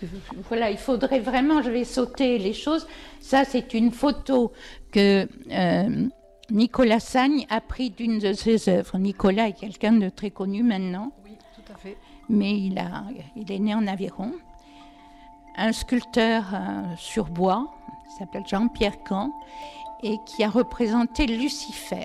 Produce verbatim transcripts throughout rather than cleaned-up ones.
que, voilà, il faudrait vraiment, je vais sauter les choses. Ça, c'est une photo que euh, Nicolas Sagne a prise d'une de ses œuvres. Nicolas est quelqu'un de très connu maintenant. Oui, tout à fait. Mais il, a, il est né en Aveyron. Un sculpteur euh, sur bois, qui s'appelle Jean-Pierre Camp, et qui a représenté Lucifer.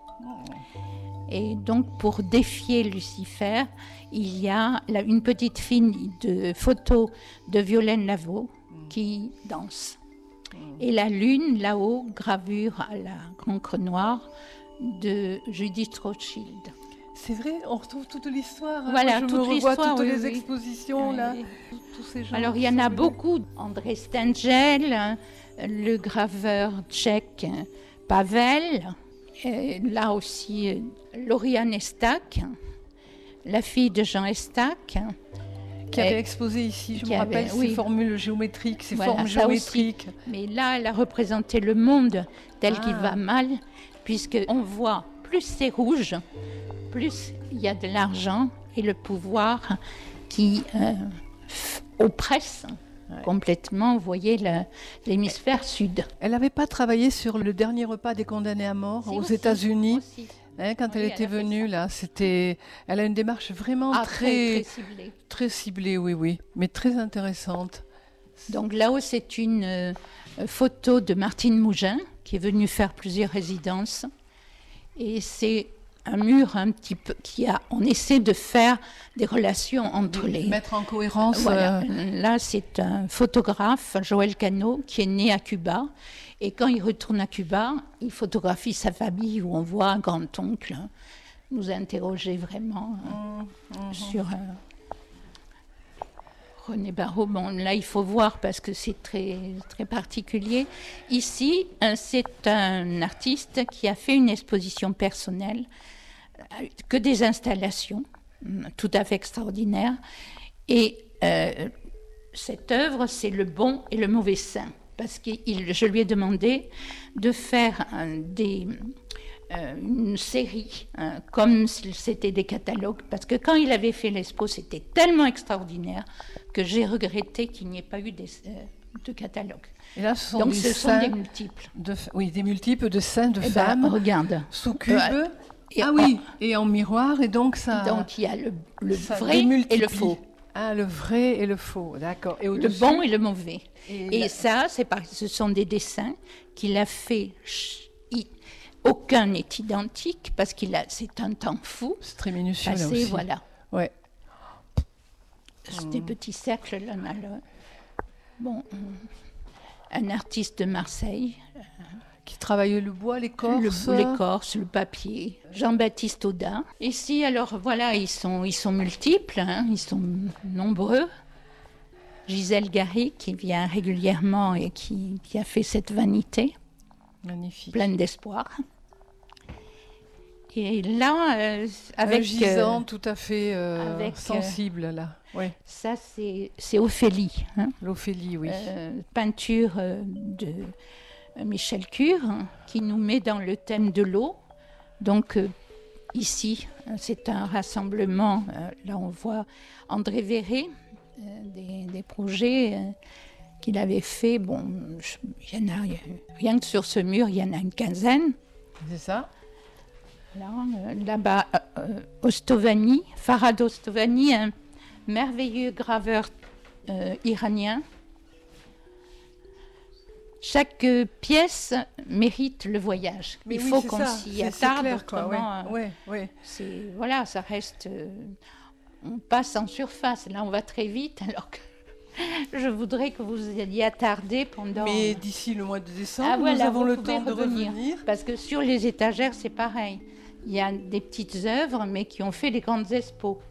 Et donc, pour défier Lucifer, il y a là, une petite fille de photos de Violaine Lavaux qui danse. Et la lune, là-haut, gravure à la encre noire de Judith Rothschild. C'est vrai, on retrouve toute l'histoire. Hein. Voilà, Moi, je toute me revois l'histoire, toutes oui, les oui. expositions, oui, là. oui. Tous ces gens. Alors, il y en a beaucoup. André Stengel, le graveur tchèque Pavel, et là aussi, Lauriane Estac, la fille de Jean Estac. Qui avait exposé ici, je me avait, rappelle, oui. ces formules géométriques, ces voilà, formes géométriques. Aussi. Mais là, elle a représenté le monde tel ah. qu'il va mal, puisqu'on voit plus c'est rouge, plus il y a de l'argent et le pouvoir qui euh, f- oppresse ouais. complètement, vous voyez, le, l'hémisphère sud. Elle n'avait pas travaillé sur le dernier repas des condamnés à mort si, aux aussi, États-Unis aussi. Hein, quand oui, elle était elle venue, là, c'était, elle a une démarche vraiment ah, très, très, très ciblée. Très ciblée, oui, oui, mais très intéressante. Donc là-haut, c'est une euh, photo de Martine Mougin, qui est venue faire plusieurs résidences. Et c'est un mur un petit peu qui a, on essaie de faire des relations entre oui, les... Mettre en cohérence. Voilà. Euh... Là, c'est un photographe, Joël Cano, qui est né à Cuba. Et quand il retourne à Cuba, il photographie sa famille où on voit un grand-oncle hein, nous interroger vraiment mmh, mmh. sur euh, René Barrault. Bon, là, il faut voir parce que c'est très, très particulier. Ici, euh, c'est un artiste qui a fait une exposition personnelle, euh, que des installations, tout à fait extraordinaires. Et euh, cette œuvre, c'est le bon et le mauvais saint. Parce que il, je lui ai demandé de faire un, des, euh, une série, hein, comme si c'était des catalogues. Parce que quand il avait fait l'expo, c'était tellement extraordinaire que j'ai regretté qu'il n'y ait pas eu des, euh, de catalogue. Et là, ce sont Donc des ce sont des multiples. De, oui, des multiples de saints, de eh femmes. Ben, regarde. Sous cube. Euh, et ah en, oui, et en miroir. Et donc ça... Donc il y a le, le vrai et le faux. Ah, le vrai et le faux, d'accord. Et le bon et le mauvais. Et, et la... ça, c'est par... ce sont des dessins qu'il a fait. Il... Aucun n'est identique parce qu'il a. C'est un temps fou. C'est très minutieux passé, là aussi. Voilà. Ouais. C'est mmh. des petits cercles là. là, là. Bon, un artiste de Marseille. Euh... Qui travaille le bois, l'écorce. Le, l'écorce, le papier. Jean-Baptiste Audin. Ici, alors voilà, ils sont, ils sont multiples, hein, ils sont nombreux. Gisèle Garry, qui vient régulièrement et qui, qui a fait cette vanité. Magnifique. Pleine d'espoir. Et là, euh, avec... Un gisant euh, tout à fait euh, avec, sensible, euh, là. Ouais. Ça, c'est, c'est Ophélie. Hein. L'Ophélie, oui. Euh, peinture euh, de... Michel Cure, hein, qui nous met dans le thème de l'eau. Donc euh, ici, c'est un rassemblement. Euh, là, on voit André Véret, euh, des, des projets euh, qu'il avait fait. Bon, il y en a, rien que sur ce mur, il y en a une quinzaine. C'est ça. Là, euh, là-bas, euh, Ostovani, Farhad Ostovani, un merveilleux graveur euh, iranien. Chaque euh, pièce mérite le voyage. Mais il oui, faut c'est qu'on ça. s'y c'est, attarde. C'est clair, quoi. Autrement, ouais, ouais, ouais. C'est, voilà, ça reste... Euh, on passe en surface. Là, on va très vite, alors que je voudrais que vous y attardiez pendant... Mais d'ici le mois de décembre, ah, voilà, nous avons le temps revenir, de revenir. Parce que sur les étagères, c'est pareil. Il y a des petites œuvres, mais qui ont fait les grandes expos.